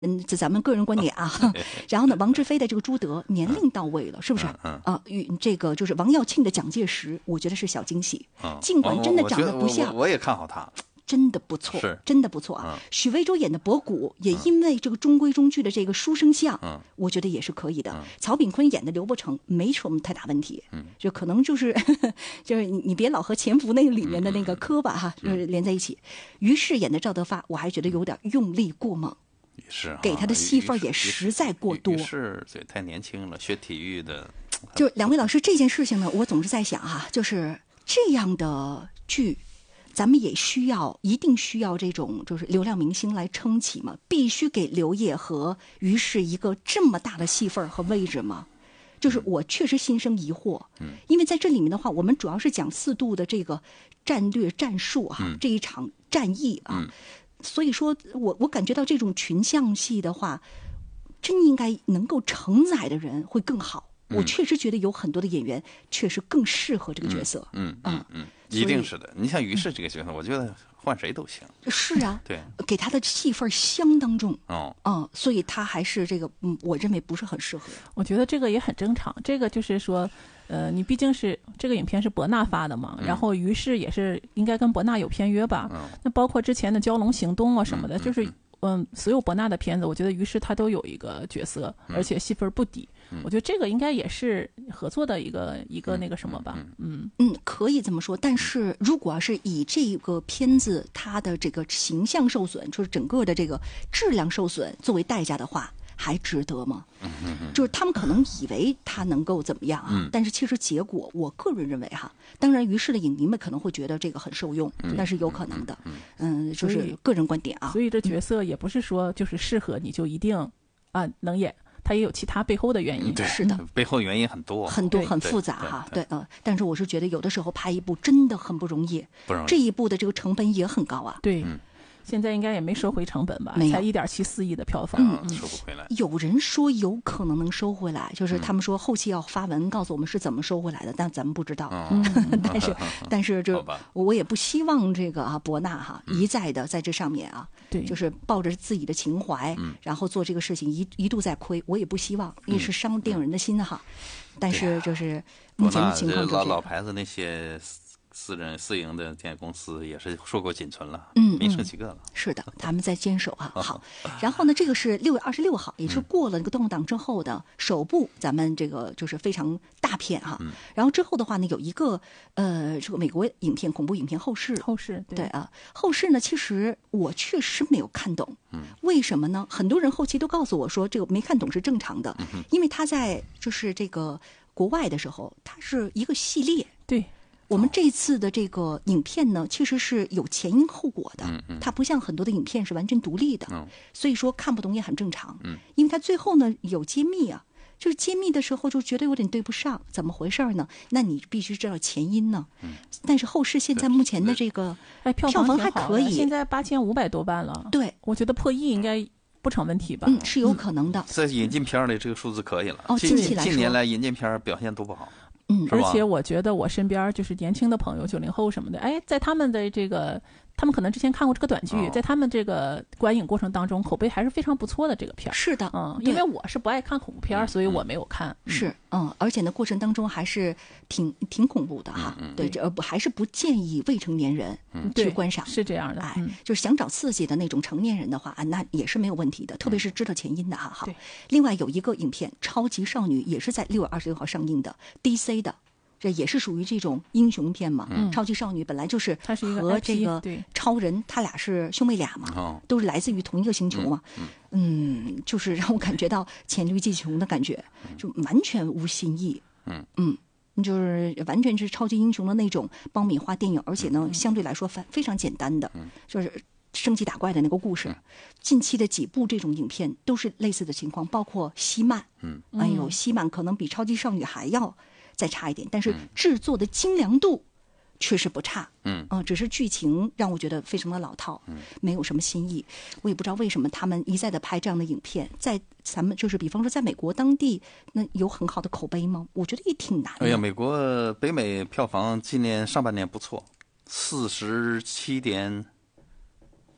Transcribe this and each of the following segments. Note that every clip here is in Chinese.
这咱们个人观点啊。然后呢，王志飞的这个朱德年龄到位了，是不是？与这个就是王耀庆的蒋介石，我觉得是小惊喜。尽管真的长得不像， 我也看好他。 真的不错，真的不错啊！许魏洲演的博古，也因为这个中规中矩的这个书生相，我觉得也是可以的。曹炳坤演的刘伯承没什么太大问题，就可能就是就是你别老和潜伏那个里面的那个磕巴哈，就是连在一起。于是演的赵德发，我还觉得有点用力过猛， 是给他的戏份也实在过多。 是太年轻了，学体育的。 就两位老师这件事情呢，我总是在想啊，就是这样的剧。咱们也一定需要这种就是流量明星来撑起吗？必须给刘烨和于适一个这么大的戏份和位置吗？就是我确实心生疑惑。因为在这里面的话，我们主要是讲4度的这个战略战术啊，这一场战役啊，所以说我感觉到这种群像戏的话，真应该能够承载的人会更好。我确实觉得有很多的演员确实更适合这个角色。 一定是的。你像于适这个角色，我觉得换谁都行。 是啊， 对， 给他的戏份相当重。所以他还是这个，我认为不是很适合。 我觉得这个也很正常。这个就是说，你毕竟是这个影片是博纳发的嘛，然后于适也是应该跟博纳有片约吧。那包括之前的《蛟龙行动》啊什么的，就是所有博纳的片子，我觉得于适他都有一个角色，而且戏份不低。我觉得这个应该也是合作的一个那个什么吧。 可以这么说。但是如果是以这个片子它的这个形象受损，就是整个的这个质量受损作为代价的话，还值得吗？就是他们可能以为他能够怎么样啊，但是其实结果，我个人认为哈，当然于适的影迷们可能会觉得这个很受用，那是有可能的。就是个人观点啊。 所以这角色也不是说就是适合你就一定能演。它也有其他背后的原因。 是的， 背后原因很多很复杂哈。对但是我是觉得有的时候拍一部真的很不容易，这一部的这个成本也很高啊。 对。现在应该也没收回成本吧？才1.74亿的票房， 收不回来。 有人说有可能能收回来，就是他们说后期要发文告诉我们是怎么收回来的，但咱们不知道。但是这我也不希望这个博纳一再的在这上面对， 就是抱着自己的情怀，然后做这个事情一度在亏，我也不希望，因为是伤电影人的心哈。但是就是目前的情况就是老牌子那些。私营的电影公司也是硕果仅存了，没剩几个了。 是的，他们在坚守啊。好，然后呢，这个是6月26号，也是过了那个动荡之后的首部，咱们这个就是非常大片哈。然后之后的话呢，有一个这个美国影片恐怖影片后世对啊，后世呢，其实我确实没有看懂。为什么呢？很多人后期都告诉我说，这个没看懂是正常的，因为他在就是这个国外的时候，它是一个系列。 对。 我们这次的这个影片呢，其实是有前因后果的，它不像很多的影片是完全独立的，所以说看不懂也很正常。因为它最后呢有揭秘啊，就是揭秘的时候就觉得有点对不上，怎么回事呢？那你必须知道前因呢。但是后世现在目前的这个票房还可以， 现在8500多万了。 对， 我觉得破亿应该不成问题吧？ 是有可能的。 在引进片里这个数字可以了。近年来引进片表现都不好。 而且我觉得我身边就是年轻的朋友，90后什么的，在他们的这个，他们可能之前看过这个短剧，在他们这个观影过程当中，口碑还是非常不错的这个片。 是的， 因为我是不爱看恐怖片，所以我没有看。 是，而且呢，过程当中还是挺恐怖的哈。对，还是不建议未成年人去观赏。 是这样的， 就是想找刺激的那种成年人的话那也是没有问题的，特别是知道前因的哈。好，另外有一个影片《超级少女》也是在6月26号上映的 ，DC 的。这也是属于这种英雄片嘛。超级少女本来就是和这个超人，他俩是兄妹俩嘛，都是来自于同一个星球嘛。就是让我感觉到黔驴技穷的感觉，就完全无新意。就是完全是超级英雄的那种爆米花电影，而且呢，相对来说非常简单的，就是升级打怪的那个故事。近期的几部这种影片都是类似的情况，包括希曼。希曼可能比超级少女还要再差一点，但是制作的精良度确实不差。只是剧情让我觉得非常的老套，没有什么新意。我也不知道为什么他们一再的拍这样的影片，在咱们就是比方说在美国当地，那有很好的口碑吗？我觉得也挺难的。 哎呀，美国北美票房今年上半年不错，47.1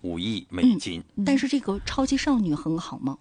5亿美金。 但是这个超级少女很好吗？